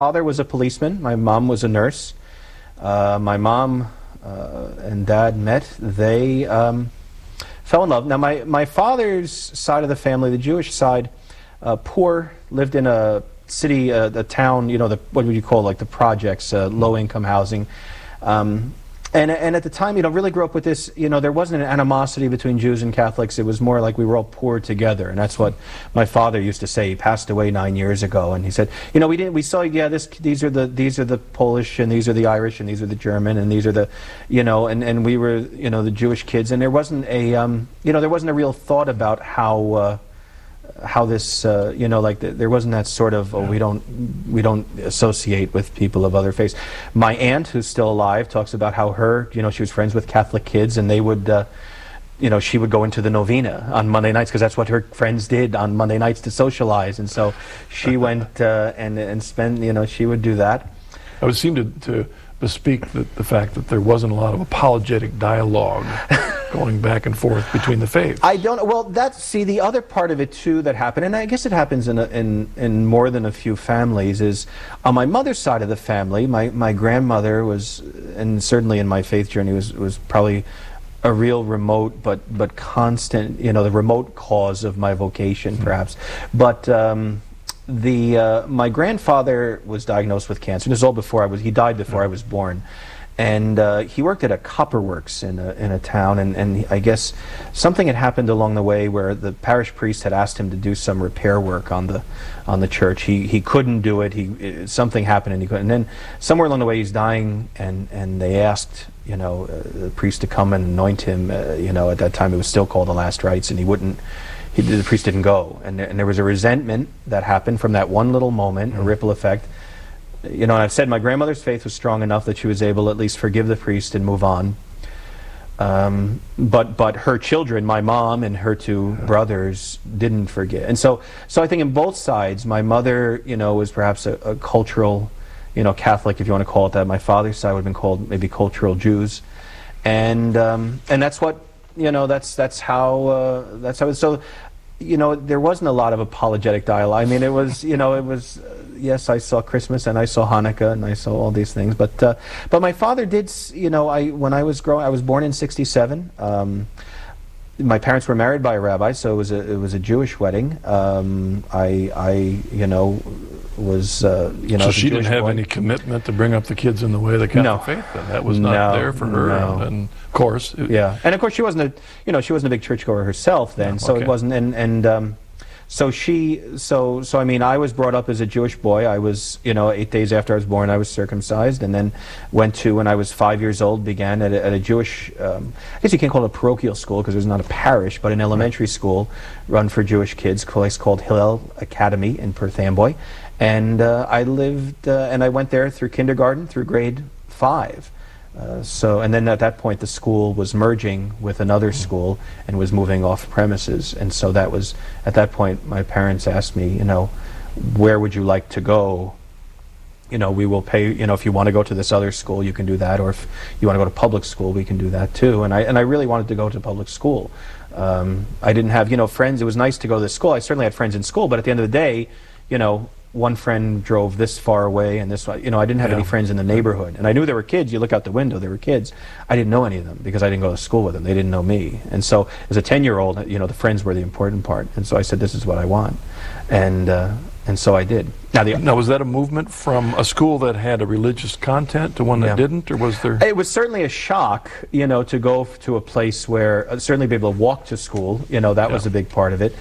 father was a policeman. My mom was a nurse. My mom and dad met. They fell in love. Now, my father's side of the family, the Jewish side, poor, lived in a city, a town, you know, what would you call, like the projects, low-income housing. And at the time, you know, really grew up with this, you know, there wasn't an animosity between Jews and Catholics. It was more like we were all poor together. And that's what my father used to say. He passed away 9 years ago. And he said, you know, we saw, yeah, these are the Polish, and these are the Irish, and these are the German, and these are the, you know, and we were, you know, the Jewish kids. And there wasn't a, you know, there wasn't a real thought about how this, you know, like there wasn't that sort of, oh, we don't associate with people of other faiths. My aunt, who's still alive, talks about how her, you know, she was friends with Catholic kids, and they would, you know, she would go into the novena on Monday nights because that's what her friends did on Monday nights to socialize, and so she went and spent, you know, she would do that. I would seem to bespeak the fact that there wasn't a lot of apologetic dialogue going back and forth between the faiths. I don't. Well, that's, see, the other part of it too that happened, and I guess it happens in more than a few families, is on my mother's side of the family, my grandmother was, and certainly in my faith journey was probably a real remote but constant, you know, the remote cause of my vocation, perhaps. But my grandfather was diagnosed with cancer. This is all before he died before I was born. And he worked at a copper works in a town, and I guess something had happened along the way where the parish priest had asked him to do some repair work on the church. He couldn't do it. Something happened and he couldn't. And then somewhere along the way he's dying, and they asked, you know, the priest to come and anoint him. You know, at that time it was still called the last rites, and he wouldn't. The priest didn't go, and there was a resentment that happened from that one little moment, a ripple effect. You know, and I've said my grandmother's faith was strong enough that she was able to at least forgive the priest and move on. But her children, my mom and her two brothers, didn't forget. And so I think in both sides, my mother, you know, was perhaps a cultural, you know, Catholic, if you want to call it that. My father's side would have been called maybe cultural Jews, and that's what, you know, that's how it, so, you know, there wasn't a lot of apologetic dialogue. I mean, it was, you know, it was, yes, I saw Christmas and I saw Hanukkah and I saw all these things, but my father did, you know, when I was growing, I was born in '67. My parents were married by a rabbi, so it was a Jewish wedding. I you know, was you know. So she didn't have any commitment to bring up the kids in the way of the Catholic faith. Then that was not there for her. No. And of course, yeah, and of course she wasn't a big churchgoer herself then, so it wasn't. And so I mean, I was brought up as a Jewish boy. I was, you know, 8 days after I was born, I was circumcised, and then went to, when I was 5 years old, began at a Jewish, I guess you can't call it a parochial school because it was not a parish, but an elementary school run for Jewish kids, a place called Hillel Academy in Perth Amboy. And I lived, and I went there through kindergarten through grade 5. And then at that point the school was merging with another school and was moving off premises, and so that was, at that point my parents asked me, you know, where would you like to go? You know, we will pay, you know, if you want to go to this other school you can do that, or if you want to go to public school we can do that too. And I really wanted to go to public school. I didn't have, you know, friends. It was nice to go to this school. I certainly had friends in school, but at the end of the day, you know, one friend drove this far away and this, you know, I didn't have any friends in the neighborhood. And I knew there were kids. You look out the window, there were kids. I didn't know any of them because I didn't go to school with them. They didn't know me. And so as a 10-year-old, you know, the friends were the important part. And so I said, this is what I want. And so I did. Now, was that a movement from a school that had a religious content to one that didn't, or was there? It was certainly a shock, you know, to go to a place where, certainly be able to walk to school, you know, that was a big part of it.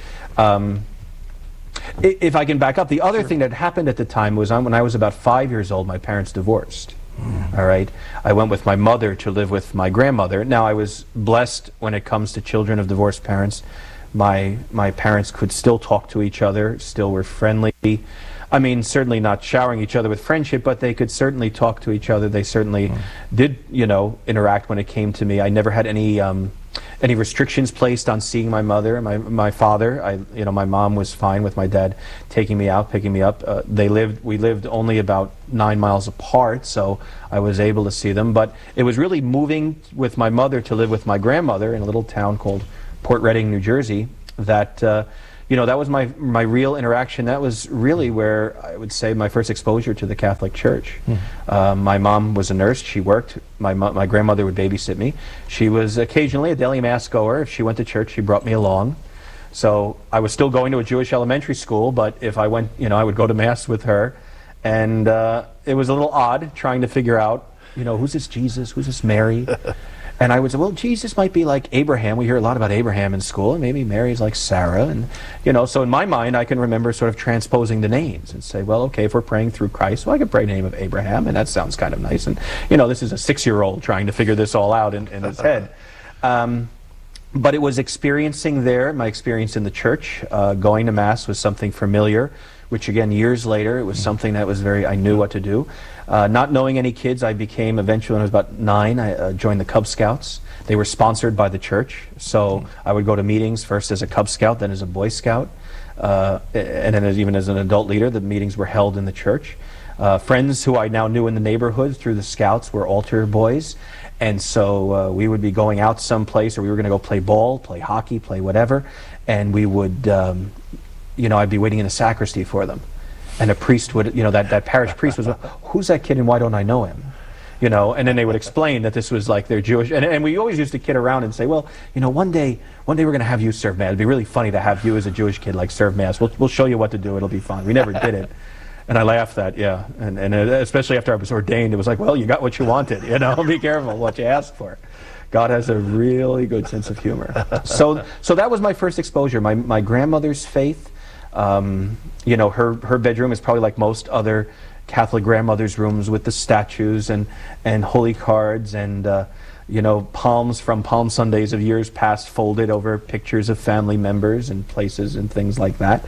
If I can back up, the other thing that happened at the time was when I was about 5 years old, my parents divorced. All right, I went with my mother to live with my grandmother. Now, I was blessed when it comes to children of divorced parents. My parents could still talk to each other, still were friendly. I mean, certainly not showering each other with friendship, but they could certainly talk to each other. They certainly did, you know, interact when it came to me. I never had any restrictions placed on seeing my mother and my father. You know, my mom was fine with my dad taking me out, picking me up. We lived only about 9 miles apart, so I was able to see them. But it was really moving with my mother to live with my grandmother in a little town called Port Reading, New Jersey, that that was my real interaction. That was really where I would say my first exposure to the Catholic Church. My mom was a nurse. She worked. My grandmother would babysit me. She was occasionally a daily mass goer. If she went to church, she brought me along. So I was still going to a Jewish elementary school, but if I went, I would go to mass with her. And it was a little odd trying to figure out, who's this Jesus? Who's this Mary? And I would say, well, Jesus might be like Abraham. We hear a lot about Abraham in school, and maybe Mary's like Sarah. And, so in my mind, I can remember sort of transposing the names and say, well, okay, if we're praying through Christ, well, I could pray the name of Abraham, and that sounds kind of nice. And, this is a 6-year-old trying to figure this all out in his head. But it was experiencing there, my experience in the church, going to Mass was something familiar, which again, years later, it was something that was I knew what to do. Not knowing any kids, I became, eventually when I was about 9, I joined the Cub Scouts. They were sponsored by the church, so I would go to meetings first as a Cub Scout, then as a Boy Scout, and then even as an adult leader. The meetings were held in the church. Friends who I now knew in the neighborhood through the Scouts were altar boys, and so we would be going out someplace, or we were going to go play ball, play hockey, play whatever, and we would, I'd be waiting in the sacristy for them. And a priest would, that parish priest was, who's that kid and why don't I know him? And then they would explain that this was like their Jewish, and we always used to kid around and say, well, one day we're going to have you serve Mass. It'd be really funny to have you as a Jewish kid like serve Mass. We'll show you what to do. It'll be fun. We never did it. And I laughed at, and especially after I was ordained, it was like, well, you got what you wanted, be careful what you ask for. God has a really good sense of humor. So that was my first exposure. My grandmother's faith. Her bedroom is probably like most other Catholic grandmothers' rooms, with the statues and holy cards and palms from Palm Sundays of years past folded over pictures of family members and places and things like that.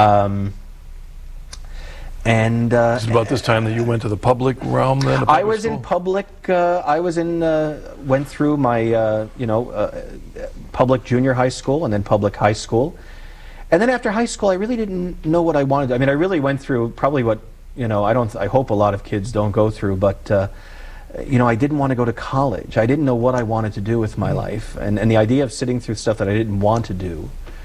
It's about this time that you went to the public realm then? I was in public, went through my, public junior high school and then public high school. And then after high school, I really didn't know what I wanted. I mean, I really went through probably what, I hope a lot of kids don't go through, but, I didn't want to go to college. I didn't know what I wanted to do with my life. And the idea of sitting through stuff that I didn't want to do,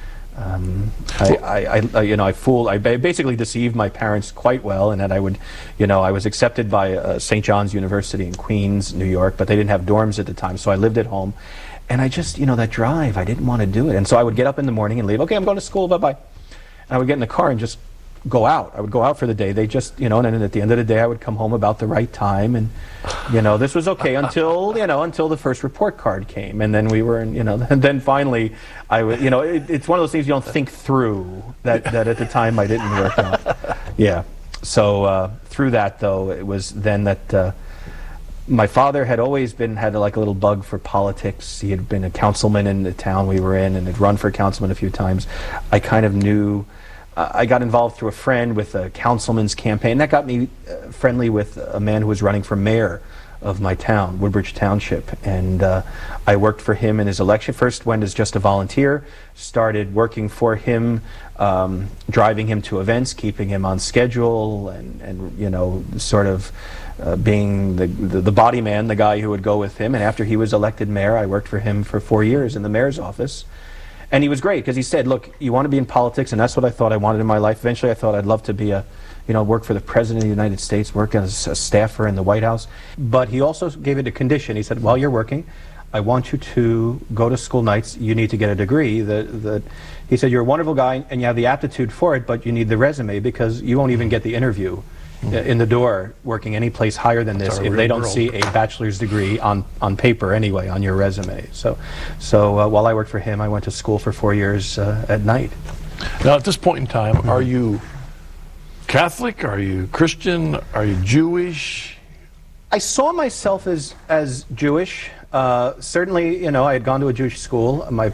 I basically deceived my parents quite well, and that I would, I was accepted by St. John's University in Queens, New York, but they didn't have dorms at the time, so I lived at home. And I just, that drive, I didn't want to do it. And so I would get up in the morning and leave. Okay, I'm going to school, bye-bye. And I would get in the car and just go out. I would go out for the day. They just, and then at the end of the day, I would come home about the right time. And, this was okay until, until the first report card came. And then we were in, and then finally, I would, it's one of those things you don't think through that at the time I didn't work out. Yeah. So through that, though, it was then that my father had always had like a little bug for politics. He had been a councilman in the town we were in and had run for councilman a few times. I kind of knew, I got involved through a friend with a councilman's campaign. That got me friendly with a man who was running for mayor of my town, Woodbridge Township. And I worked for him in his election. First went as just a volunteer, started working for him, driving him to events, keeping him on schedule, and sort of being the body man, the guy who would go with him. And after he was elected mayor, I worked for him for 4 years in the mayor's office. And he was great because he said, look, you want to be in politics, and that's what I thought I wanted in my life. Eventually I thought I'd love to be work for the President of the United States, work as a staffer in the White House. But he also gave it a condition. He said, while you're working, I want you to go to school nights. You need to get a degree. He said, you're a wonderful guy and you have the aptitude for it, but you need the resume because you won't even get the interview in the door working any place higher than this if they don't see a bachelor's degree on paper anyway on your resume. So while I worked for him, I went to school for 4 years at night. Now at this point in time, are you Catholic? Are you Christian? Are you Jewish? I saw myself as Jewish. Certainly, I had gone to a Jewish school. My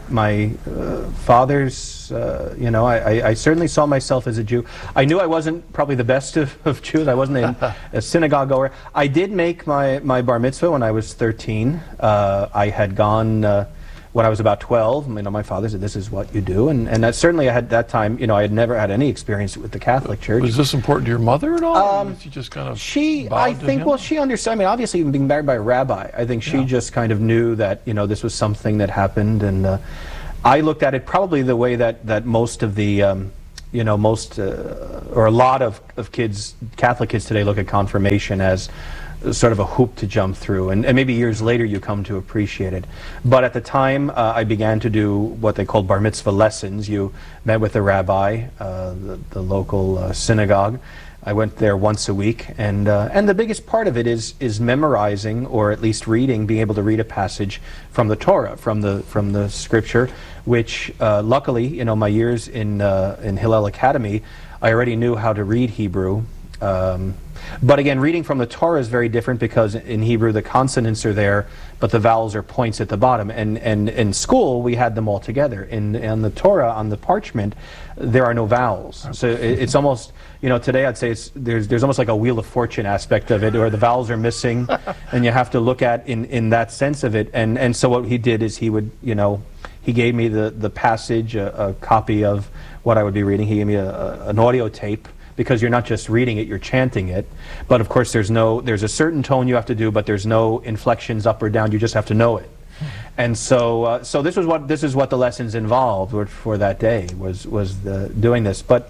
father's, I certainly saw myself as a Jew. I knew I wasn't probably the best of Jews. I wasn't a synagogue goer. I did make my bar mitzvah when I was 13. I had gone when I was about 12. My father said, this is what you do. And that certainly I had that time, I had never had any experience with the Catholic Church. Was this important to your mother at all? Or she just kind of she understood. Obviously even being married by a rabbi, I think she just kind of knew that, this was something that happened. And I looked at it probably the way that most of the, you know, or a lot of kids, Catholic kids today, look at confirmation as sort of a hoop to jump through, and maybe years later you come to appreciate it. But at the time, I began to do what they called bar mitzvah lessons. You met with a rabbi, the local synagogue. I went there once a week, and the biggest part of it is memorizing, or at least reading, being able to read a passage from the Torah, from the scripture, which luckily, you know, my years in Hillel Academy, I already knew how to read Hebrew. But again, reading from the Torah is very different, because in Hebrew the consonants are there, but the vowels are points at the bottom. And in school we had them all together. In the Torah, on the parchment, there are no vowels. So it's almost, you know, today I'd say there's almost like a Wheel of Fortune aspect of it, where the vowels are missing, and you have to look at in that sense of it. And so what he did is he would, you know, he gave me the passage, a copy of what I would be reading. He gave me an audio tape, because you're not just reading it, you're chanting it. But of course there's a certain tone you have to do, but there's no inflections up or down, you just have to know it. And so this is what the lessons involved for that day, was doing this. But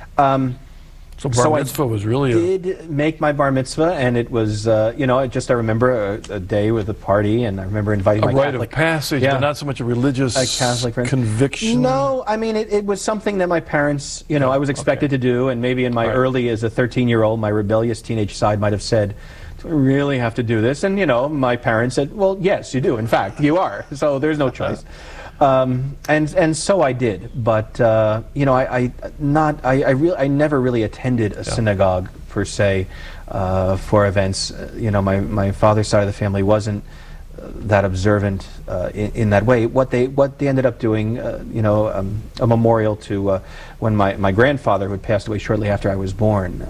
so bar mitzvah was really I did make my bar mitzvah, and it was, you know, I remember a day with a party, and I remember inviting my rite Catholic, of passage, but not so much a religious Catholic conviction. No, I mean, it was something that my parents, you know, I was expected to do, and maybe in my early, as a 13-year-old, my rebellious teenage side might have said, do I really have to do this? And, you know, my parents said, well, yes, you do. In fact, you are. So there's no choice. And so I did, but you know, I never really attended a synagogue per se for events. You know, my father's side of the family wasn't that observant in that way. What they ended up doing, you know, a memorial to when my grandfather, who had passed away shortly after I was born.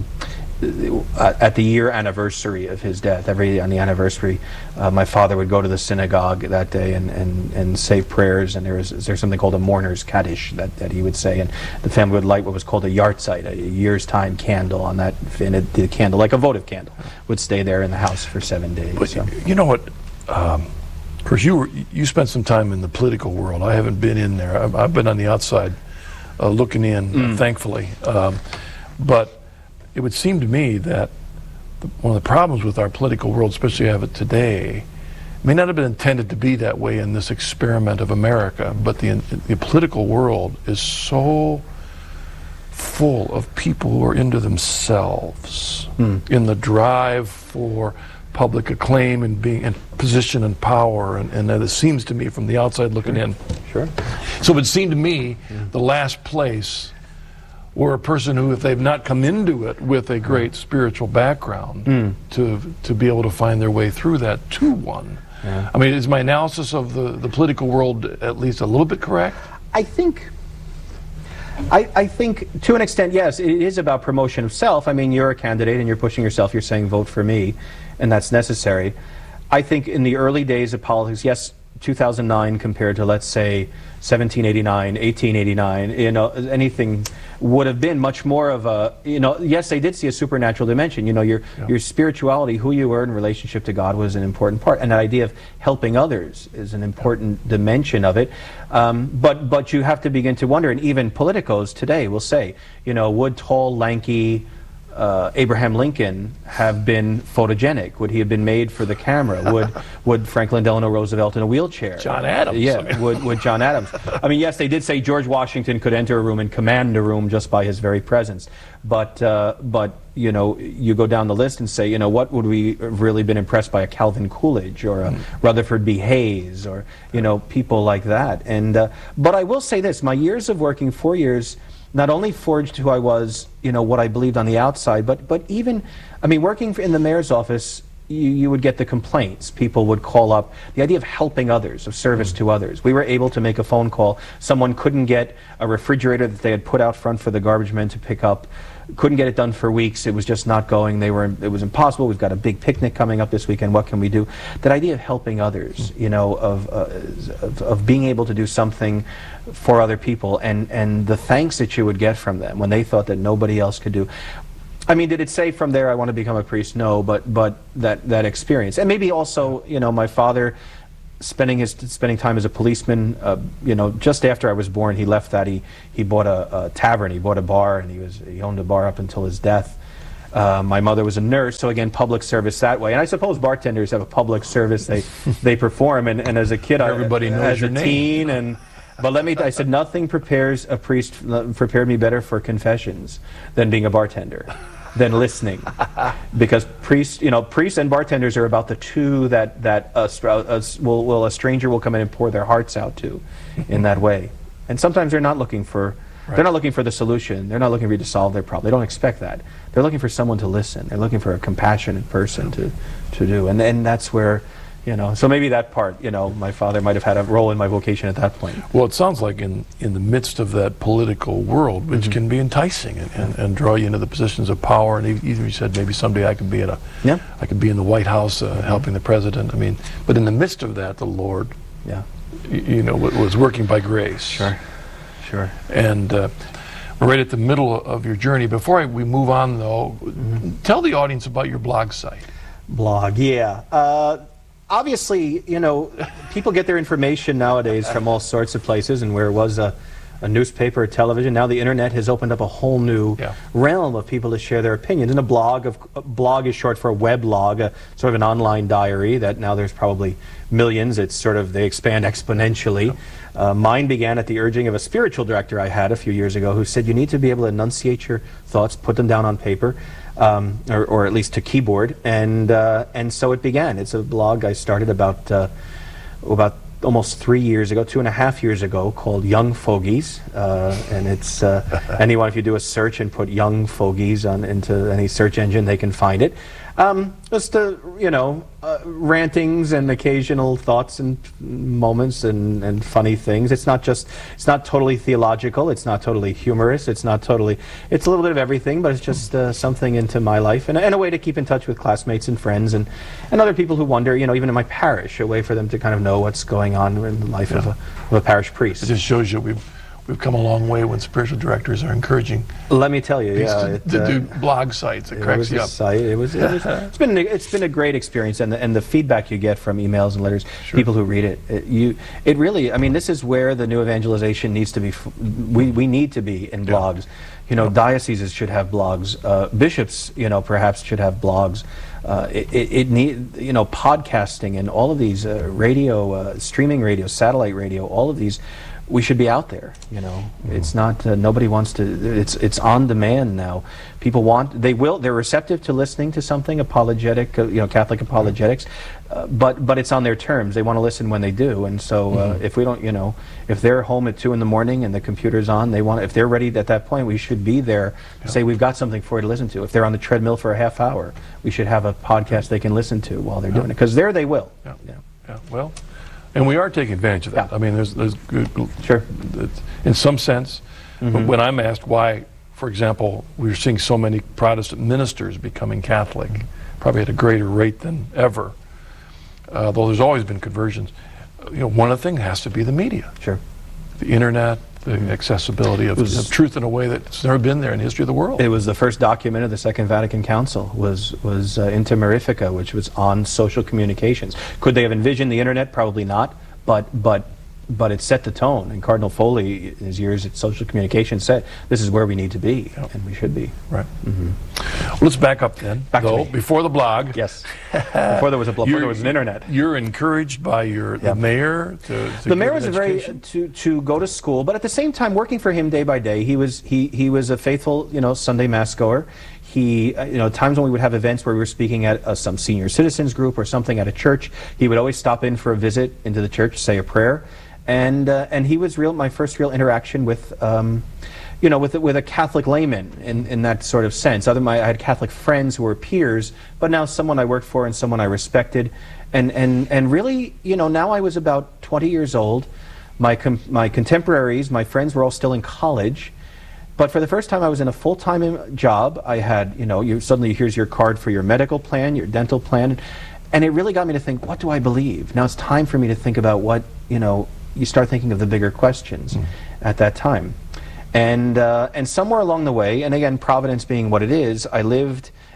At the year anniversary of his death, on the anniversary, my father would go to the synagogue that day and say prayers, and there's something called a mourner's kaddish that he would say, and the family would light what was called a yahrzeit, a year's time candle on that, and the candle, like a votive candle, would stay there in the house for 7 days. But so. You know what? Of course, you spent some time in the political world. I haven't been in there. I've been on the outside, looking in, thankfully, but. It would seem to me that one of the problems with our political world, especially have it today, may not have been intended to be that way in this experiment of America, but the political world is so full of people who are into themselves, in the drive for public acclaim and being in position and power, and it seems to me from the outside looking in. Sure. So it would seem to me the last place or a person who, if they've not come into it with a great spiritual background, to be able to find their way through that to one. Yeah. I mean, is my analysis of the political world at least a little bit correct? I think to an extent, yes, it is about promotion of self. I mean, you're a candidate and you're pushing yourself, you're saying vote for me, and that's necessary. I think in the early days of politics, yes, 2009 compared to, let's say, 1789, 1889, you know, anything would have been much more of a, you know, yes, they did see a supernatural dimension. You know, your spirituality, who you were in relationship to God, was an important part, and the idea of helping others is an important dimension of it. But you have to begin to wonder, and even politicos today will say, you know, would tall, lanky Abraham Lincoln have been photogenic? Would he have been made for the camera? Would Franklin Delano Roosevelt in a wheelchair? John Adams. Yeah, would John Adams. I mean, yes, they did say George Washington could enter a room and command a room just by his very presence. But you know, you go down the list and say, you know, what would we have really been impressed by? A Calvin Coolidge or a Rutherford B. Hayes, or, you know, people like that. And but I will say this: my years of working, 4 years, not only forged who I was, you know, what I believed on the outside, but even, I mean, working in the mayor's office, you would get the complaints. People would call up. The idea of helping others, of service to others. We were able to make a phone call. Someone couldn't get a refrigerator that they had put out front for the garbage men to pick up. Couldn't get it done for weeks. It was just not going. It was impossible. We've got a big picnic coming up this weekend. What can we do? That idea of helping others, you know, of being able to do something for other people, and the thanks that you would get from them when they thought that nobody else could do. I mean, did it say from there I want to become a priest? No, but that experience, and maybe also, you know, my father spending time as a policeman. You know, just after I was born, he left that. He bought a tavern. He bought a bar, and he owned a bar up until his death. My mother was a nurse, so again, public service that way. And I suppose bartenders have a public service they perform. And as a kid, everybody knows as your a name. teen, but I said nothing prepared me better for confessions than being a bartender, than listening, because priests and bartenders are about the two that a stranger will come in and pour their hearts out to, in that way. And sometimes they're not looking for. Right. They're not looking for the solution. They're not looking for you to solve their problem. They don't expect that. They're looking for someone to listen. They're looking for a compassionate person to do. And that's where, you know, so maybe that part, you know, my father might have had a role in my vocation at that point. Well, it sounds like in the midst of that political world, which can be enticing and draw you into the positions of power, and even you said maybe someday I could be I could be in the White House helping the president. I mean, but in the midst of that, the Lord, you know, was working by grace. Sure. Sure. And we're right at the middle of your journey. Before we move on, though, tell the audience about your blog site. Blog, yeah. Obviously, you know, people get their information nowadays from all sorts of places, and where it was a newspaper or television, now the internet has opened up a whole new realm of people to share their opinions. And a blog is short for a weblog, sort of an online diary that now there's probably millions. It's sort of, they expand exponentially. Mine began at the urging of a spiritual director I had a few years ago, who said you need to be able to enunciate your thoughts, put them down on paper, or at least to keyboard, and so it began. It's a blog I started about almost 3 years ago, 2.5 years ago, called Young Fogies, and it's anyone, if you do a search and put Young Fogies into any search engine, they can find it. Just you know, rantings and occasional thoughts and moments and funny things. It's not totally theological. It's not totally humorous. It's a little bit of everything, but it's just something into my life, and a way to keep in touch with classmates and friends and other people who wonder, you know, even in my parish, a way for them to kind of know what's going on in the life of a parish priest. It just shows you we've come a long way when spiritual directors are encouraging. Let me tell you, to do blog sites. It cracks you up. It's been a great experience, and the feedback you get from emails and letters, people who read it, it really, I mean, this is where the new evangelization needs to be. We need to be in blogs. You know, dioceses should have blogs. Bishops, you know, perhaps should have blogs. You know, podcasting and all of these radio, streaming radio, satellite radio, all of these. We should be out there, you know. It's not, nobody wants to, it's on demand now. People they're receptive to listening to something apologetic, you know, Catholic apologetics, but it's on their terms. They want to listen when they do, and so if we don't, you know, if they're home at 2 in the morning and the computer's on, if they're ready at that point, we should be there to say we've got something for you to listen to. If they're on the treadmill for a half hour, we should have a podcast they can listen to while they're doing it, because there they will. Well, and we are taking advantage of that. I mean, there's good, in some sense, but when I'm asked why, for example, we're seeing so many Protestant ministers becoming Catholic, probably at a greater rate than ever, though there's always been conversions, you know, one of the things has to be the media. Sure. The internet, the accessibility of truth in a way that's never been there in the history of the world. It was the first document of the Second Vatican Council, was Inter Mirifica, which was on social communications. Could they have envisioned the internet? Probably not, but it set the tone. And Cardinal Foley, in his years at social communication, said this is where we need to be, and we should be. Right. Well, let's back up then. Before the blog. Yes. Before there was a blog, before there was an internet. You're encouraged by the mayor to the mayor was to go to school, but at the same time, working for him day by day, he was a faithful, you know, Sunday mass goer. He, you know, times when we would have events where we were speaking at some senior citizens group or something at a church, he would always stop in for a visit into the church, say a prayer, and he was my first real interaction with, you know, with a Catholic layman in that sort of sense. I had Catholic friends who were peers, but now someone I worked for and someone I respected, and really, you know, now I was about 20 years old. My contemporaries, my friends were all still in college. But for the first time, I was in a full-time job. I had, you know, suddenly here's your card for your medical plan, your dental plan, and it really got me to think, what do I believe? Now it's time for me to think about what, you know, you start thinking of the bigger questions at that time. And somewhere along the way, and again, Providence being what it is, I lived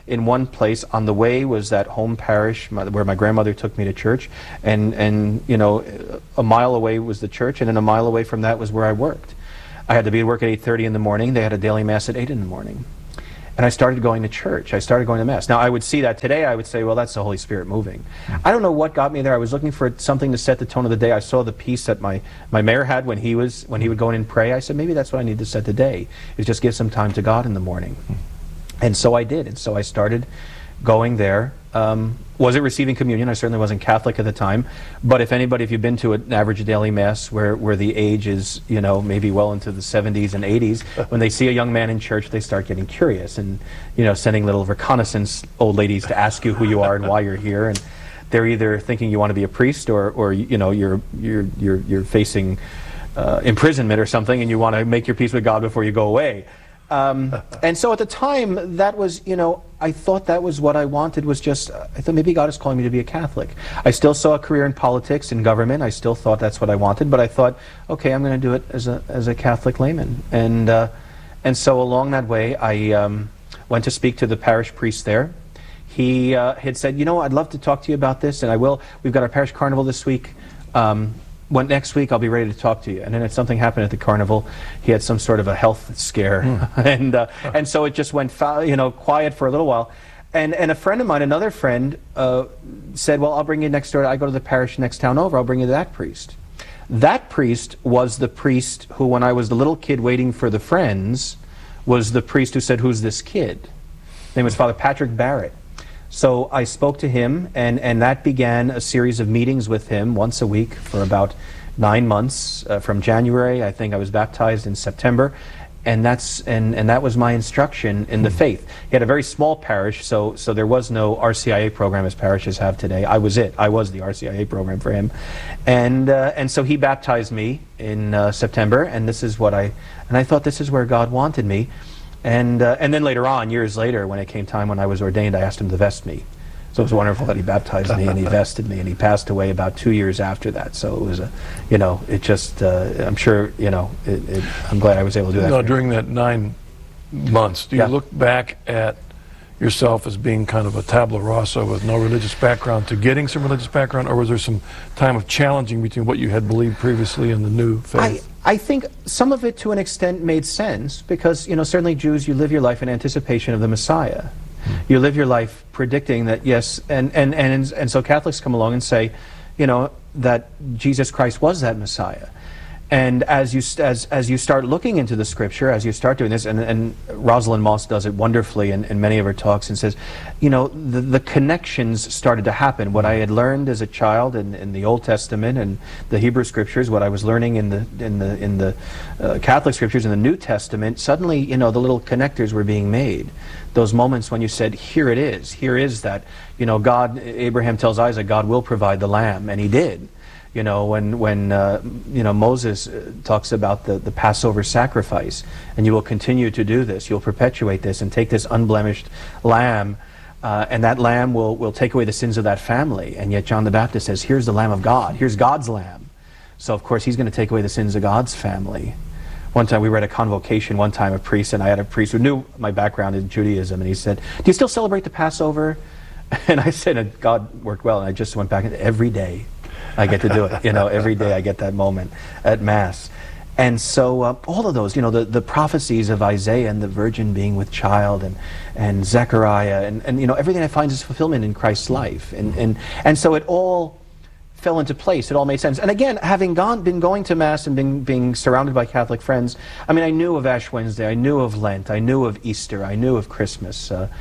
in one place. On the way was that home parish where my grandmother took me to church, and you know, a mile away was the church, and then a mile away from that was where I worked. I had to be at work at 8:30 in the morning. They had a daily mass at 8 in the morning. And I started going to church. I started going to Mass. Now, I would see that today, I would say, well, that's the Holy Spirit moving. I don't know what got me there. I was looking for something to set the tone of the day. I saw the peace that my mayor had when he would go in and pray. I said, maybe that's what I need to set the day, is just give some time to God in the morning. And so I did. And so I started going there. Was it receiving communion? I certainly wasn't Catholic at the time. But if you've been to an average daily Mass where the age is, you know, maybe well into the 70s and 80s, when they see a young man in church, they start getting curious and, you know, sending little reconnaissance old ladies to ask you who you are and why you're here. And they're either thinking you want to be a priest or you know, you're facing imprisonment or something, and you want to make your peace with God before you go away. And so at the time, that was, you know, I thought that was what I wanted, was just, I thought maybe God is calling me to be a Catholic. I still saw a career in politics, in government. I still thought that's what I wanted, but I thought, okay, I'm going to do it as a Catholic layman. And so along that way, I went to speak to the parish priest there. He had said, you know, I'd love to talk to you about this, and I will. We've got our parish carnival this week. Next week I'll be ready to talk to you. And then something happened at the carnival. He had some sort of a health scare, and so it just went, you know, quiet for a little while. And a friend of mine, another friend, said, well, I'll bring you next door. I go to the parish next town over. I'll bring you to that priest. That priest was the priest who, when I was the little kid waiting for the friends, was the priest who said, who's this kid? His name was Father Patrick Barrett. So I spoke to him, and that began a series of meetings with him once a week for about 9 months. From January, I think I was baptized in September, and that was my instruction in the faith. He had a very small parish, so there was no RCIA program as parishes have today. I was the RCIA program for him, and so he baptized me in September, and this is what I thought, this is where God wanted me. And then later on, years later, when it came time when I was ordained, I asked him to vest me. So it was wonderful that he baptized me and he vested me, and he passed away about 2 years after that. So it was you know, it just, I'm sure, you know, I'm glad I was able to do that. No, during that 9 months, do you look back at yourself as being kind of a tabula rasa with no religious background to getting some religious background, or was there some time of challenging between what you had believed previously and the new faith? I think some of it to an extent made sense, because, you know, certainly Jews, you live your life in anticipation of the Messiah. You live your life predicting that, yes, and so Catholics come along and say, you know, that Jesus Christ was that Messiah. And as you start looking into the Scripture, as you start doing this, and Rosalind Moss does it wonderfully in many of her talks, and says, you know, the connections started to happen. What I had learned as a child in the Old Testament and the Hebrew Scriptures, what I was learning in the Catholic Scriptures in the New Testament, suddenly, you know, the little connectors were being made. Those moments when you said, here it is. Here is that, you know, God. Abraham tells Isaac, God will provide the lamb, and He did. You know, when you know, Moses talks about the Passover sacrifice, and you will continue to do this, you'll perpetuate this, and take this unblemished lamb, and that lamb will take away the sins of that family. And yet John the Baptist says, here's the Lamb of God, here's God's lamb. So of course He's going to take away the sins of God's family. One time we were at a convocation, one time a priest, and I had a priest who knew my background in Judaism, and he said, do you still celebrate the Passover? And I said, and God worked well, and I just went back, and every day I get to do it. You know, every day I get that moment at Mass. And so all of those, you know, the prophecies of Isaiah and the virgin being with child, and Zechariah, and you know, everything I find is fulfillment in Christ's life. And so it all fell into place. It all made sense. And again, having been going to Mass and being surrounded by Catholic friends, I mean, I knew of Ash Wednesday, I knew of Lent, I knew of Easter, I knew of Christmas.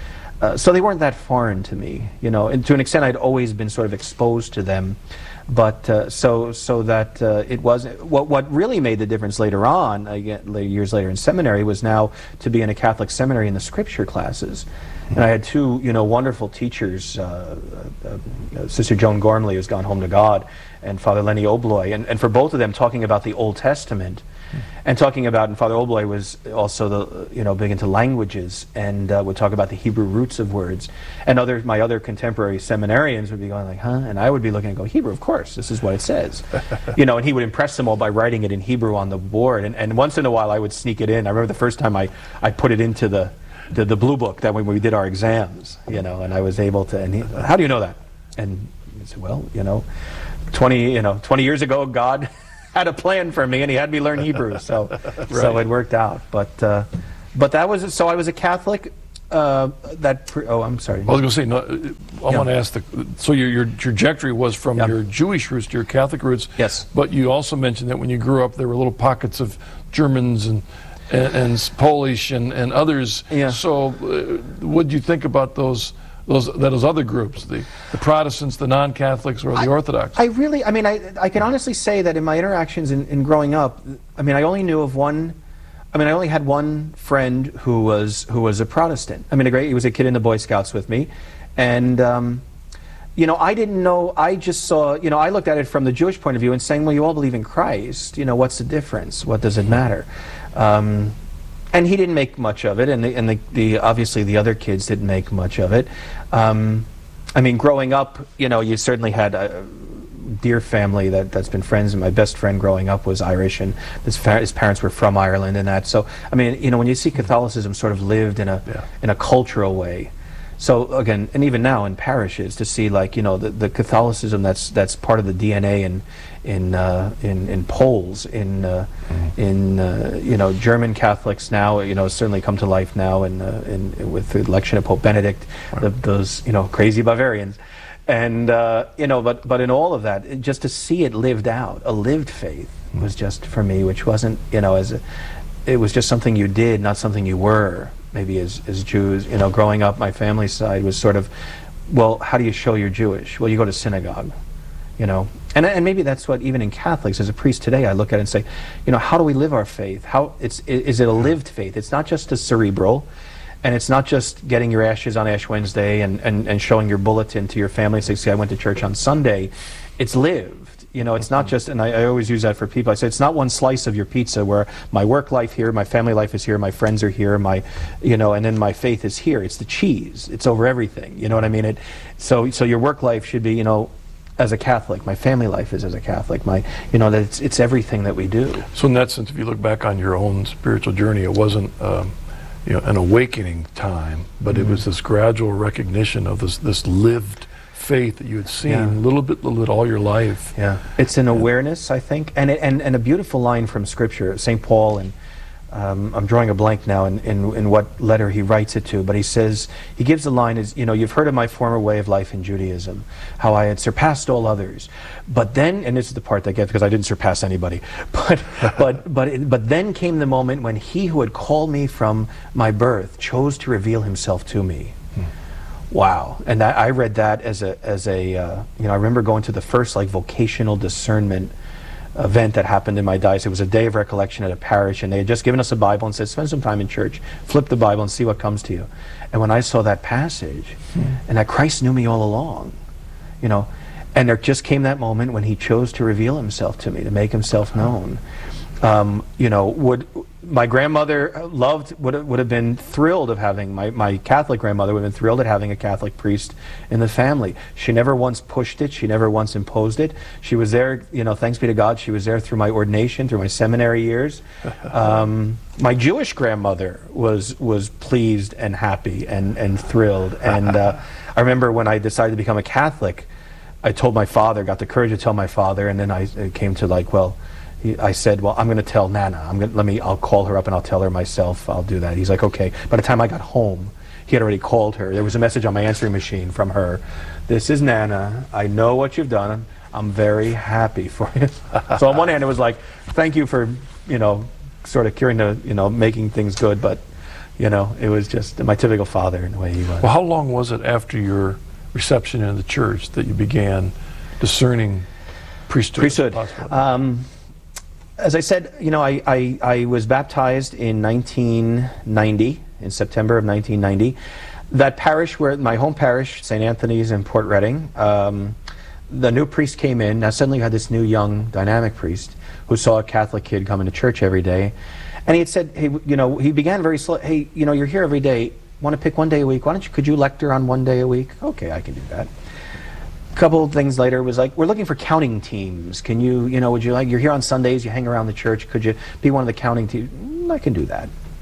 So they weren't that foreign to me, you know. And to an extent, I'd always been sort of exposed to them. But so that it was what really made the difference later on, years later in seminary, was now to be in a Catholic seminary in the Scripture classes. And I had two, you know, wonderful teachers, Sister Joan Gormley, who's gone home to God, and Father Lenny Obloy, and for both of them talking about the Old Testament, and talking about, and Father Obloy was also big into languages, and would talk about the Hebrew roots of words. And my other contemporary seminarians would be going like, huh? And I would be looking and go, Hebrew, of course, this is what it says. You know, and he would impress them all by writing it in Hebrew on the board. And once in a while I would sneak it in. I remember the first time I put it into the the blue book that when we did our exams, you know, and I was able to, and he, how do you know that? And he said, well, you know, 20 years ago, God had a plan for me, and he had me learn Hebrew, so Right. so it worked out. But that was, so I was a Catholic. Oh, I'm sorry. I was going to say, no, I want to ask so your trajectory was from Yeah. your Jewish roots to your Catholic roots. Yes. But you also mentioned that when you grew up, there were little pockets of Germans and Polish and others. Yeah. So, what do you think about those other groups, the Protestants, the non-Catholics, or the Orthodox? I really, I mean, I can honestly say that in my interactions in growing up, I mean, I only knew of one. I mean, I only had one friend who was a Protestant. I mean, he was a kid in the Boy Scouts with me, and you know, I didn't know. I just saw. You know, I looked at it from the Jewish point of view and saying, well, you all believe in Christ. You know, what's the difference? What does it matter? And he didn't make much of it, and the obviously the other kids didn't make much of it. I mean, growing up, you know, you certainly had a dear family that's been friends, and my best friend growing up was Irish, and his parents were from Ireland, and that. So, I mean, you know, when you see Catholicism sort of lived in a cultural way. So again, and even now in parishes, to see, like, you know, the Catholicism that's part of the DNA in Poles, in you know, German Catholics now, you know, certainly come to life now, with the election of Pope Benedict, right. Those, you know, crazy Bavarians, and you know, but in all of that, just to see it lived out, a lived faith, was just, for me, which wasn't, you know, it was just something you did, not something you were. Maybe as Jews, you know, growing up, my family's side was sort of, well, how do you show you're Jewish? Well, you go to synagogue, you know. And maybe that's what, even in Catholics, as a priest today, I look at it and say, you know, how do we live our faith? Is it a lived faith? It's not just a cerebral, and it's not just getting your ashes on Ash Wednesday and showing your bulletin to your family and say, see, I went to church on Sunday. It's lived. You know, it's not just, and I always use that for people. I say, it's not one slice of your pizza where my work life here, my family life is here, my friends are here, you know, and then my faith is here. It's the cheese. It's over everything. You know what I mean? So your work life should be, you know, as a Catholic. My family life is as a Catholic. You know, that it's everything that we do. So in that sense, if you look back on your own spiritual journey, it wasn't, you know, an awakening time, but it was this gradual recognition of this lived faith that you had seen little bit all your life. Yeah, it's an awareness, I think, and a beautiful line from Scripture, St. Paul, and I'm drawing a blank now in what letter he writes it to, but he says, he gives the line, is, you know, you've heard of my former way of life in Judaism, how I had surpassed all others, but then, and this is the part that gets, because I didn't surpass anybody, but then came the moment when he who had called me from my birth chose to reveal himself to me. Wow. And I read that as a you know, I remember going to the first, like, vocational discernment event that happened in my diocese. It was a day of recollection at a parish, and they had just given us a Bible and said, spend some time in church, flip the Bible and see what comes to you. And when I saw that passage, and that Christ knew me all along, you know, and there just came that moment when he chose to reveal himself to me, to make himself known. You know, my grandmother would have been thrilled of having, my Catholic grandmother would have been thrilled at having a Catholic priest in the family. She never once pushed it. She never once imposed it. She was there, you know, thanks be to God, she was there through my ordination, through my seminary years. My Jewish grandmother was pleased and happy and thrilled. And I remember when I decided to become a Catholic, I told my father, got the courage to tell my father, and then it came to, like, well, I said, well, I'm going to tell Nana. I'll call her up and I'll tell her myself. I'll do that. He's like, okay. By the time I got home, he had already called her. There was a message on my answering machine from her. This is Nana. I know what you've done. I'm very happy for you. So on one hand, it was like, thank you for, you know, sort of curing the, you know, making things good. But, you know, it was just my typical father in the way he was. Well, how long was it after your reception in the church that you began discerning priesthood? As I said, you know, I was baptized in 1990, in September of 1990. That parish, where my home parish, St. Anthony's in Port Reading, the new priest came in. Now suddenly you had this new young dynamic priest who saw a Catholic kid coming to church every day. And he had said, hey, you know, he began very slow, hey, you know, you're here every day, want to pick one day a week? Could you lecture on one day a week? Okay, I can do that. A couple of things later was like, we're looking for counting teams. Can you, you know, would you like, you're here on Sundays, you hang around the church, could you be one of the counting teams? I can do that.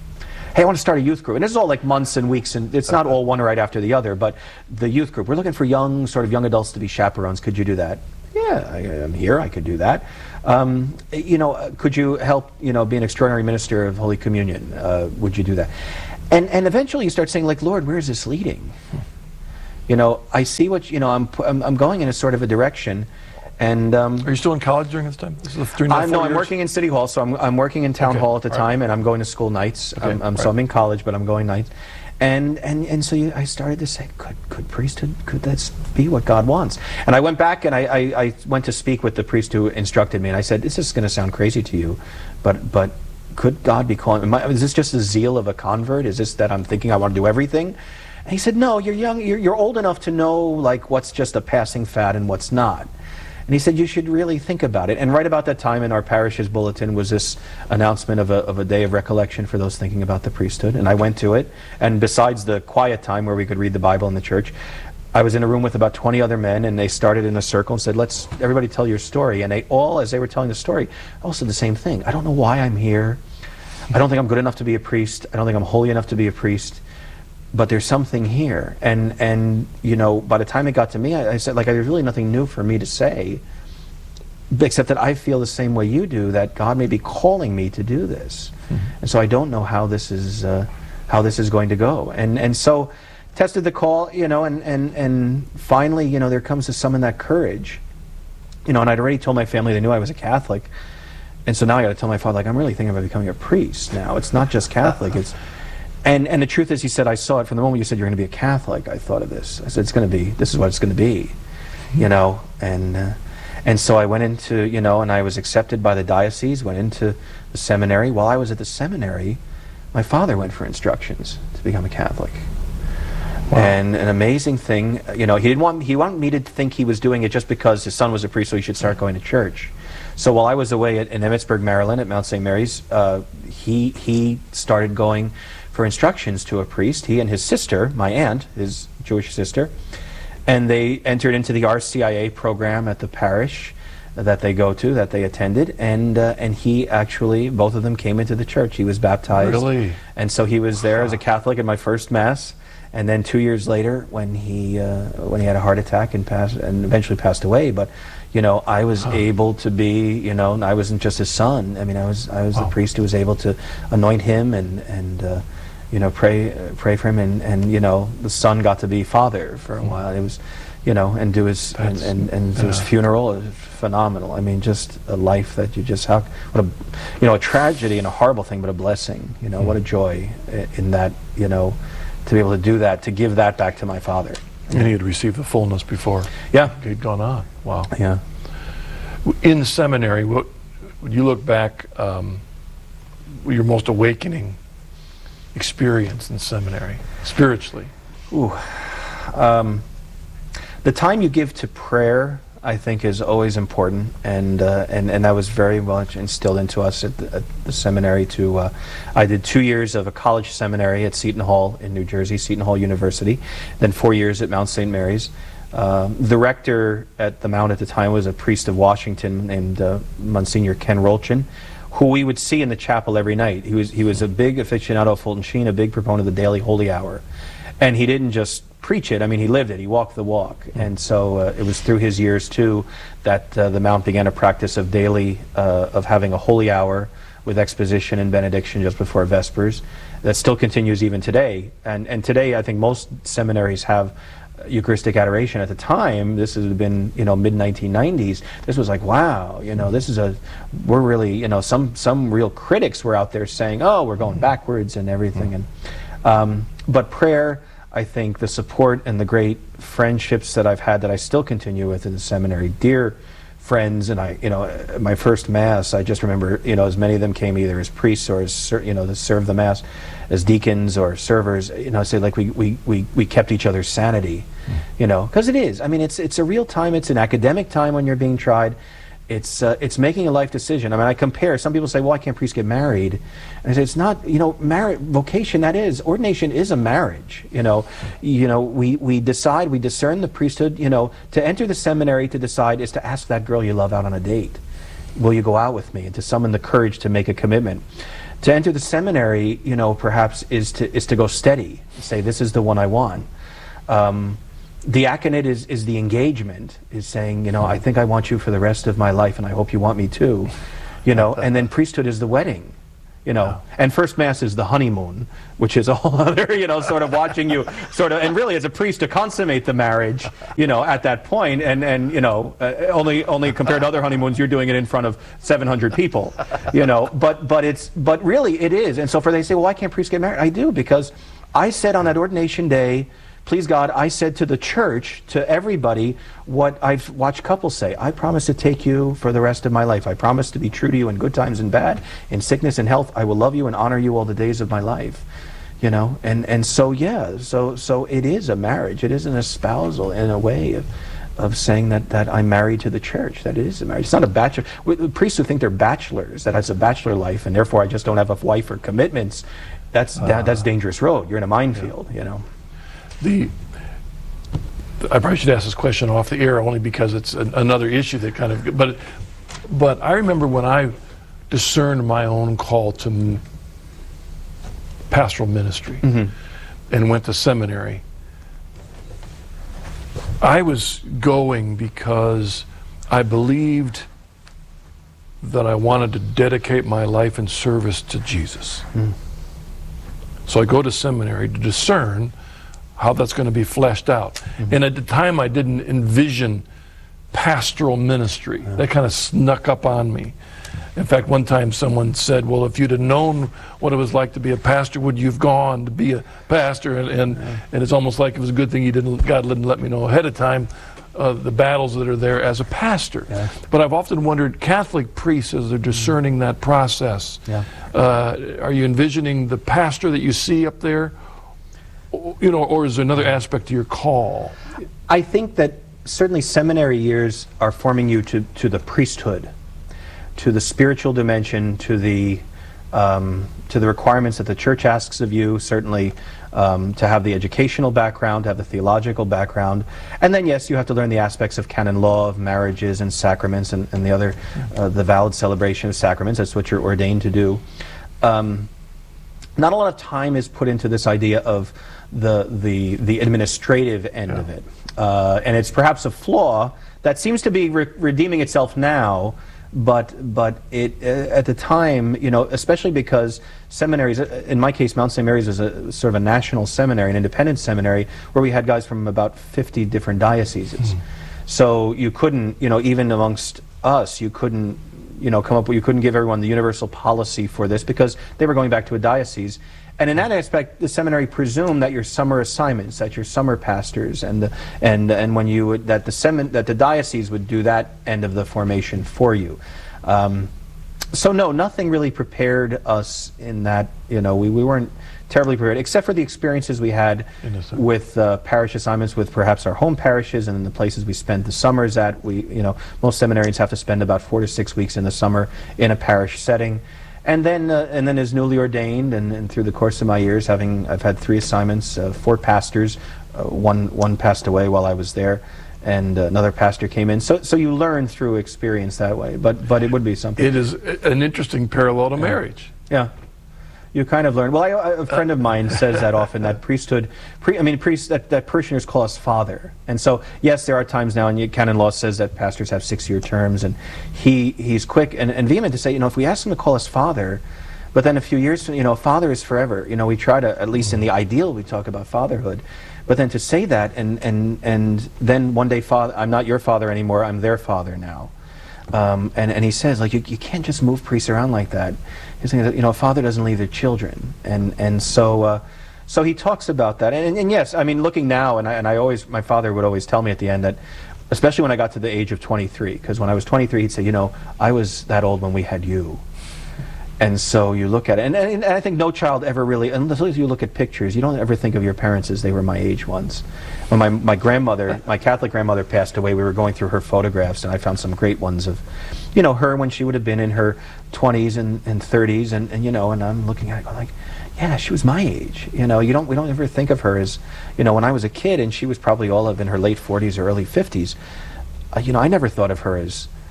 hey, I want to start a youth group. And this is all like months and weeks, and it's not all one right after the other, but the youth group, we're looking for young adults to be chaperones. Could you do that? Yeah, I'm here, I could do that. Could you help, be an extraordinary minister of Holy Communion? Would you do that? And eventually you start saying, like, Lord, where is this leading? I see what, I'm going in a sort of a direction. And are you still in college during this time? I'm working in City Hall, so I'm working in Town Hall at the time, and I'm going to school nights. Okay. So I'm in college, but I'm going nights. And so I started to say, could priesthood, could that be what God wants? And I went back and I went to speak with the priest who instructed me, and I said, this is going to sound crazy to you, but could God be calling? Is this just the zeal of a convert? Is this that I'm thinking I want to do everything? And he said, no, you're young, you're old enough to know like what's just a passing fad and what's not. And he said, you should really think about it. And right about that time in our parish's bulletin was this announcement of a day of recollection for those thinking about the priesthood. And I went to it. And besides the quiet time where we could read the Bible in the church, I was in a room with about 20 other men, and they started in a circle and said, let's everybody tell your story. And they all, as they were telling the story, all said the same thing. I don't know why I'm here. I don't think I'm good enough to be a priest. I don't think I'm holy enough to be a priest. But there's something here, and by the time it got to me, I said, like, there's really nothing new for me to say, except that I feel the same way you do, that God may be calling me to do this, and so I don't know how this is going to go, and so tested the call, and finally, there comes to summon that courage, and I'd already told my family they knew I was a Catholic, and so now I got to tell my father, like, I'm really thinking about becoming a priest now. It's not just Catholic, it's. And the truth is, he said, I saw it from the moment you said you're going to be a Catholic. I thought of this. I said, this is what it's going to be, and so I went into, and I was accepted by the diocese, went into the seminary. While I was at the seminary, my father went for instructions to become a Catholic. Wow. And an amazing thing, he wanted me to think he was doing it just because his son was a priest, so he should start going to church. So while I was away in Emmitsburg, Maryland, at Mount St. Mary's, he started going for instructions to a priest, he and his sister, my aunt, his Jewish sister, and they entered into the RCIA program at the parish that they go to, that they attended, and he actually, both of them came into the church. He was baptized. Really? And so he was there as a Catholic at my first Mass, and then 2 years later, when he had a heart attack and eventually passed away, but I was able to be, I wasn't just his son. I mean, I was the priest who was able to anoint him and pray for him, and the son got to be father for a while. It was, and do his do his funeral. It was phenomenal. I mean, just a life that you just have. What a tragedy and a horrible thing, but a blessing. What a joy in that. To be able to do that, to give that back to my father. And he had received the fullness before. Yeah, he'd gone on. Wow. Yeah. In the seminary, when you look back, your most awakening experience in seminary, spiritually? Ooh. The time you give to prayer, I think, is always important, and that was very much instilled into us at the seminary. I did 2 years of a college seminary at Seton Hall in New Jersey, Seton Hall University, then 4 years at Mount St. Mary's. The rector at the Mount at the time was a priest of Washington named Monsignor Ken Rolchin, who we would see in the chapel every night. He was a big aficionado of Fulton Sheen, a big proponent of the daily holy hour. And he didn't just preach it, I mean, he lived it, he walked the walk. And so it was through his years, too, that the Mount began a practice of of having a holy hour with exposition and benediction just before Vespers. That still continues even today. And today, I think most seminaries have Eucharistic adoration. At the time, this has been, mid-1990s, this was like, wow, we're really, some real critics were out there saying, oh, we're going backwards and everything. And but prayer, I think the support and the great friendships that I've had that I still continue with in the seminary, dear friends, and my first Mass, I just remember, as many of them came either as priests or as, to serve the Mass, as deacons or servers, say like we kept each other's sanity, because it is. I mean, it's a real time. It's an academic time when you're being tried. It's making a life decision. I mean, I compare. Some people say, "Well, why can't priests get married?" And I say, "It's not. Vocation. That is ordination is a marriage. We decide. We discern the priesthood. To enter the seminary, to decide is to ask that girl you love out on a date. Will you go out with me? And to summon the courage to make a commitment. To enter the seminary, you know, perhaps is to go steady, say this is the one I want. Diaconate is the engagement, is saying, you know, I think I want you for the rest of my life, and I hope you want me too, you know. And then priesthood is the wedding, you know. And first mass is the honeymoon, which is a whole other, you know, sort of watching you sort of, and really as a priest to consummate the marriage, you know, at that point, and you know, only compared to other honeymoons, you're doing it in front of 700 people, you know. But really it is. And so they say, well, why can't priests get married? I do, because I said on that ordination day, please God, I said to the church, to everybody, what I've watched couples say. I promise to take you for the rest of my life. I promise to be true to you in good times and bad, in sickness and health. I will love you and honor you all the days of my life. You know, and so yeah, so it is a marriage. It is an espousal in a way of saying that I'm married to the church. That it is a marriage. It's not a bachelor. Priests who think they're bachelors, that it's a bachelor life, and therefore I just don't have a wife or commitments. That's dangerous road. You're in a minefield. You know. I probably should ask this question off the air only because it's another issue that kind of, but I remember when I discerned my own call to pastoral ministry and went to seminary. I was going because I believed that I wanted to dedicate my life in service to Jesus. So I go to seminary to discern how that's going to be fleshed out. And at the time I didn't envision pastoral ministry. That kind of snuck up on me. In fact, one time someone said, well, if you'd have known what it was like to be a pastor, would you have gone to be a pastor? And it's almost like it was a good thing God didn't let me know ahead of time the battles that are there as a pastor. But I've often wondered, Catholic priests, as they're discerning that process, are you envisioning the pastor that you see up there? You know, or is there another aspect to your call? I think that certainly seminary years are forming you to the priesthood, to the spiritual dimension, to the requirements that the church asks of you, certainly to have the educational background, to have the theological background. And then, yes, you have to learn the aspects of canon law, of marriages and sacraments and the other, the valid celebration of sacraments. That's what you're ordained to do. Not a lot of time is put into this idea of the administrative end of it. And it's perhaps a flaw that seems to be redeeming itself now, but it at the time, you know, especially because seminaries, in my case, Mount St. Mary's is a sort of a national seminary, an independent seminary, where we had guys from about 50 different dioceses. So you couldn't, you know, even amongst us, you couldn't, you know, you couldn't give everyone the universal policy for this because they were going back to a diocese. And in that aspect, the seminary presumed that your summer assignments, that your summer pastors, and when you would, that the diocese would do that end of the formation for you. So no, nothing really prepared us in that. You know, we weren't terribly prepared, except for the experiences we had with parish assignments with perhaps our home parishes and in the places we spent the summers at. You know, most seminarians have to spend about 4 to 6 weeks in the summer in a parish setting. And then as newly ordained, and through the course of my years, I've had 3 assignments, 4 pastors. One passed away while I was there, and another pastor came in. So you learn through experience that way. But it would be something. It is an interesting parallel to marriage. Yeah. You kind of learn. Well, a friend of mine says that often, that priesthood, priests, that parishioners call us father. And so, yes, there are times now, and canon law says that pastors have 6-year terms, and he's quick and vehement to say, you know, if we ask him to call us father, but then a few years, you know, father is forever. You know, we try to, at least in the ideal, we talk about fatherhood. But then to say that, and then one day, father, I'm not your father anymore, I'm their father now. And he says, like, you can't just move priests around like that. He's saying that, you know, a father doesn't leave their children, and so he talks about that. And yes, I mean, looking now, and I always, my father would always tell me at the end that, especially when I got to the age of 23, because when I was 23, he'd say, you know, I was that old when we had you. And so you look at it, and I think no child ever really, unless you look at pictures, you don't ever think of your parents as they were my age once. When my grandmother, my Catholic grandmother passed away, we were going through her photographs, and I found some great ones of, you know, her when she would have been in her 20s and 30s, and you know, and I'm looking at it going like, yeah, she was my age. You know, we don't ever think of her as, you know, when I was a kid, and she was probably all of in her late 40s or early 50s, you know, I never thought of her as,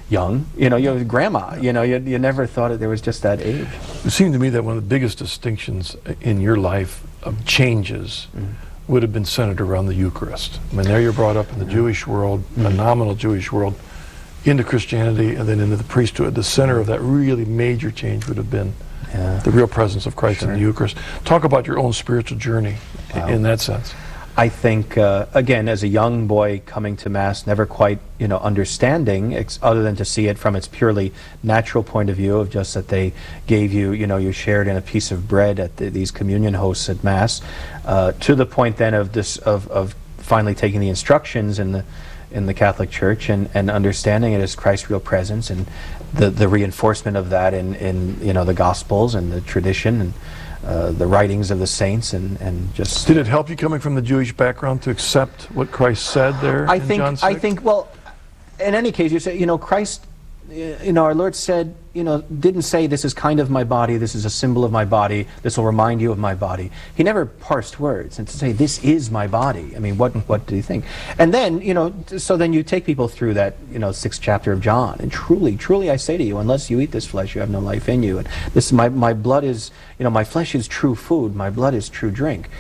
young. You know, you're grandma. You know, you never thought there was just that age. It seemed to me that one of the biggest distinctions in your life of changes would have been centered around the Eucharist. I mean, there you're brought up in the Jewish world, a nominal Jewish world, into Christianity and then into the priesthood. The center of that really major change would have been the real presence of Christ in the Eucharist. Talk about your own spiritual journey in that sense. I think, again, as a young boy coming to Mass, never quite, you know, understanding, other than to see it from its purely natural point of view of just that they gave you, you know, you shared in a piece of bread at these communion hosts at Mass, to the point then of this, of finally taking the instructions in the Catholic Church and understanding it as Christ's real presence and the reinforcement of that in you know, the Gospels and the tradition and the writings of the saints and just... Did it help you coming from the Jewish background to accept what Christ said there in John 6? I think, well, in any case, you say, you know, Christ, you know, our Lord said, you know, didn't say this is kind of my body, this is a symbol of my body, this will remind you of my body. He never parsed words and to say, this is my body. I mean, what do you think? And then, you know, so then you take people through that, you know, 6th chapter of John, and truly, truly I say to you, unless you eat this flesh, you have no life in you. And this, my blood is, you know, my flesh is true food, my blood is true drink.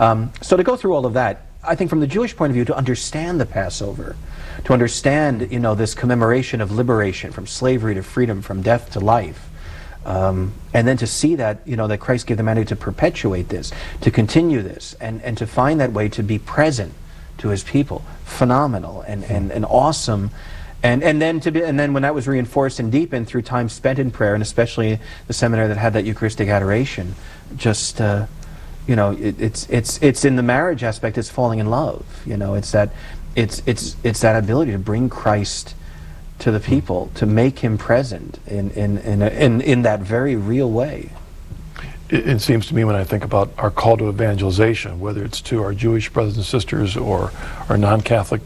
So to go through all of that, I think from the Jewish point of view, to understand the Passover, to understand, you know, this commemoration of liberation from slavery to freedom, from death to life, and then to see that, you know, that Christ gave the mandate to perpetuate this, to continue this, and to find that way to be present to his people, phenomenal and awesome. And then when that was reinforced and deepened through time spent in prayer, and especially the seminary that had that Eucharistic adoration, just you know, it's in the marriage aspect, it's falling in love. You know, it's that ability to bring Christ to the people, to make him present in that very real way. It seems to me when I think about our call to evangelization, whether it's to our Jewish brothers and sisters or our non-Catholic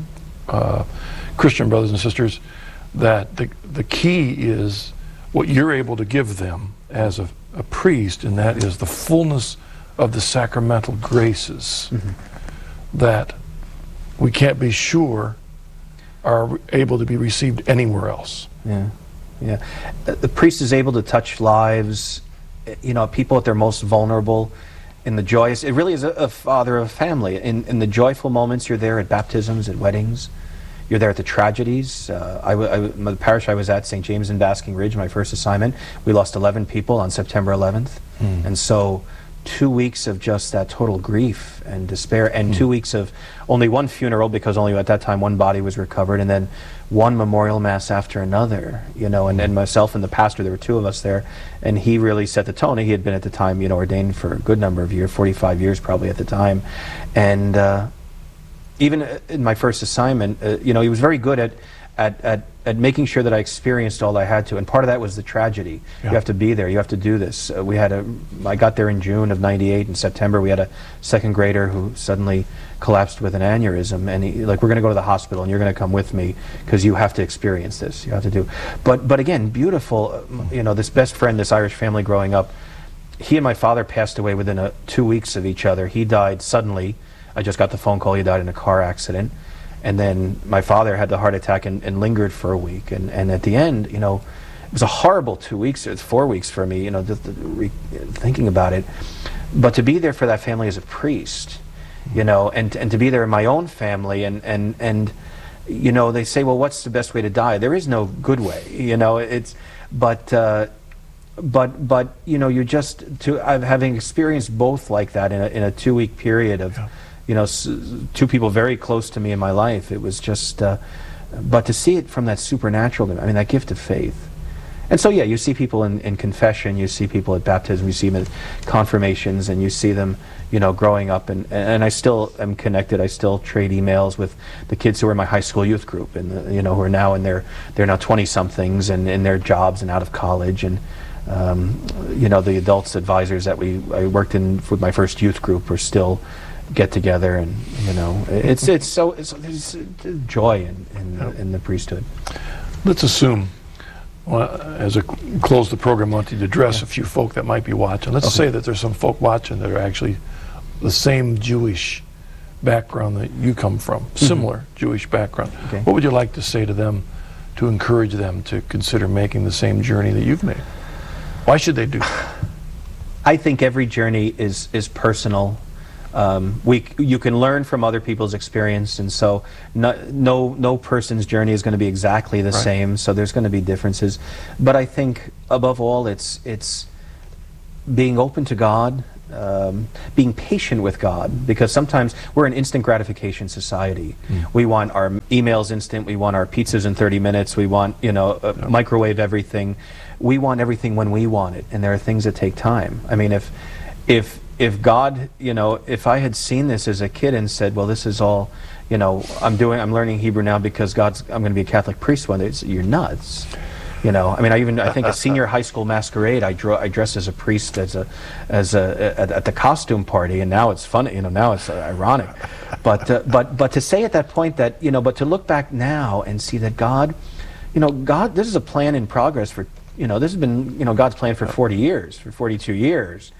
Christian brothers and sisters, that the key is what you're able to give them as a priest, and that is the fullness of the sacramental graces that we can't be sure are able to be received anywhere else. Yeah. The priest is able to touch lives, you know, people at their most vulnerable, in the joyous. It really is a father of a family. In the joyful moments, you're there at baptisms, at weddings. You're there at the tragedies. The parish I was at, St. James in Basking Ridge, my first assignment, we lost 11 people on September 11th. And so 2 weeks of just that total grief and despair, and 2 weeks of only one funeral, because only at that time one body was recovered, and then one memorial mass after another, you know, and myself and the pastor, there were 2 of us there, and he really set the tone. He had been at the time, you know, ordained for a good number of years, 45 years probably at the time, and even in my first assignment, you know, he was very good at making sure that I experienced all I had to, and part of that was the tragedy. You have to be there, you have to do this. I got there in June of '98. In September we had a 2nd grader who suddenly collapsed with an aneurysm, and he, like, we're going to go to the hospital and you're going to come with me because you have to experience this, you have to do. But again, beautiful, you know, this best friend, this Irish family growing up, he and my father passed away within 2 weeks of each other. He died suddenly. I just got the phone call he died in a car accident. And then my father had the heart attack and lingered for a week. And at the end, you know, it was a horrible 2 weeks, or 4 weeks for me, you know, just thinking about it. But to be there for that family as a priest, you know, and to be there in my own family, and you know, they say, well, what's the best way to die? There is no good way, you know, but you know, you just, having experienced both like that in a 2 week period of, you know, 2 people very close to me in my life, it was just, but to see it from that supernatural, I mean, that gift of faith. And so, yeah, you see people in confession, you see people at baptism, you see them at confirmations, and you see them, you know, growing up, and I still am connected. I still trade emails with the kids who were in my high school youth group, and you know, who are now in they're now 20-somethings and in their jobs and out of college, and you know, the adults advisors that I worked in with my first youth group are still get together, and you know, it's there's joy in the priesthood. Let's assume, as I close the program, I want you to address a few folk that might be watching. Let's say that there's some folk watching that are actually the same Jewish background that you come from, similar Jewish background. What would you like to say to them to encourage them to consider making the same journey that you've made? Why should they do that? I think every journey is personal. You can learn from other people's experience, and so no person's journey is going to be exactly the same. So there's going to be differences. But I think above all, it's being open to God, being patient with God, because sometimes we're an instant gratification society. We want our emails instant. We want our pizzas in 30 minutes. We want microwave everything. We want everything when we want it, and there are things that take time. I mean, if God, if I had seen this as a kid and said, well, this is all, I'm learning Hebrew now because I'm going to be a Catholic priest one day, you're nuts. I mean, I think a senior high school masquerade, I dressed as a priest at the costume party, and now it's funny, now it's ironic. But to say at that point that, but to look back now and see that God, this is a plan in progress for, this has been, God's plan for 40 years, for 42 years.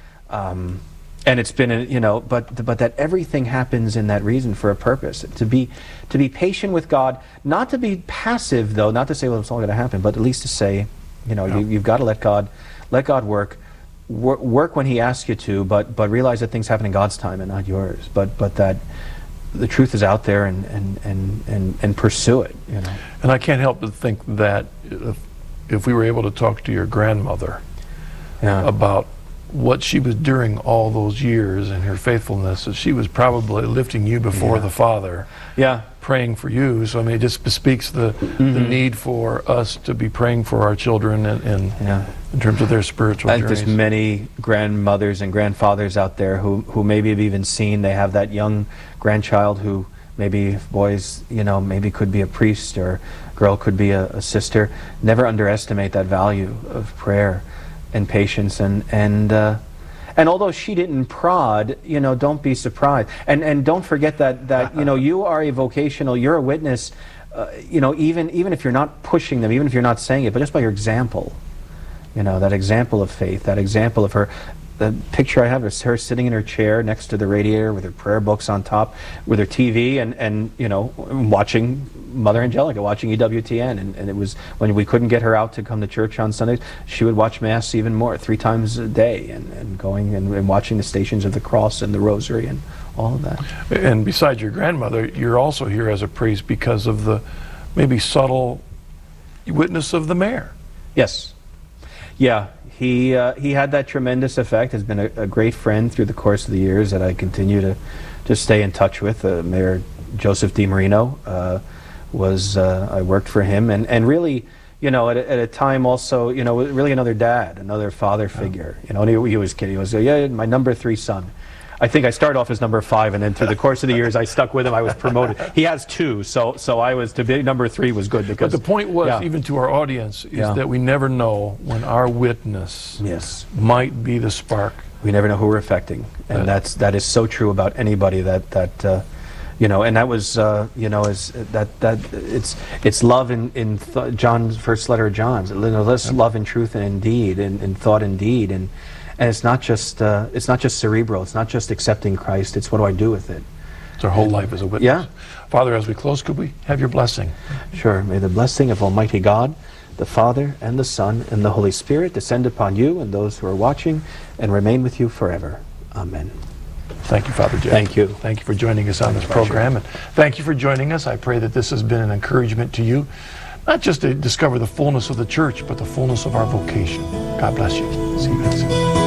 And it's been, but that everything happens in that reason for a purpose. To be patient with God, not to be passive though, not to say, well, it's all going to happen, but at least to say, you've got to let God work when He asks you to, but realize that things happen in God's time and not yours. But that the truth is out there and pursue it. And I can't help but think that if we were able to talk to your grandmother about what she was doing all those years and her faithfulness, that she was probably lifting you before the Father, praying for you. So I mean, it just bespeaks the need for us to be praying for our children in terms of their spiritual journeys. There's many grandmothers and grandfathers out there who maybe have even seen, they have that young grandchild who maybe, boys, maybe could be a priest, or girl could be a sister. Never underestimate that value of prayer and patience, and although she didn't prod, don't be surprised, and don't forget that you are a vocational, you're a witness, even if you're not pushing them, even if you're not saying it, but just by your example, that example of faith, that example of her. The picture I have is her sitting in her chair next to the radiator with her prayer books on top, with her TV, and watching Mother Angelica, watching EWTN, and it was when we couldn't get her out to come to church on Sundays, she would watch Mass even more, 3 times a day, and going and watching the Stations of the Cross and the Rosary and all of that. And besides your grandmother, you're also here as a priest because of the maybe subtle witness of the mayor. Yes. Yeah. He had that tremendous effect, has been a great friend through the course of the years that I continue to stay in touch with. Mayor Joseph DiMarino I worked for him, and really, at a time also, really another dad, another father figure. And he was kidding. He was, my number 3 son. I think I started off as number 5, and then through the course of the years, I stuck with him. I was promoted. He has 2, so I was to be number 3 was good because. But the point was, even to our audience, is that we never know when our witness might be the spark. We never know who we're affecting, and that is so true about anybody that and that was it's love in John's first letter of John's. Let's love in truth and in deed, in thought and deed, and it's not just cerebral. It's not just accepting Christ. It's what do I do with it? It's our whole life as a witness. Yeah. Father, as we close, could we have your blessing? Sure. May the blessing of Almighty God, the Father and the Son and the Holy Spirit descend upon you and those who are watching and remain with you forever. Amen. Thank you, Father Jeff. Thank you. Thank you for joining us on this program. And thank you for joining us. I pray that this has been an encouragement to you, not just to discover the fullness of the church, but the fullness of our vocation. God bless you. See you next week.